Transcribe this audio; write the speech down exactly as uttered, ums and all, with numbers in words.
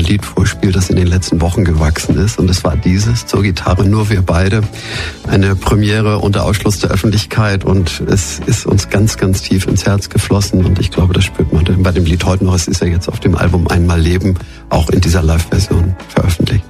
Lied vorspielt, das in den letzten Wochen gewachsen ist. Und es war dieses, zur Gitarre, nur wir beide. Eine Premiere unter Ausschluss der Öffentlichkeit. Und es ist uns ganz, ganz tief ins Herz geflossen. Und ich glaube, das spürt man bei dem Lied heute noch. Es ist ja jetzt auf dem Album Einmal Leben auch in dieser Live-Version veröffentlicht.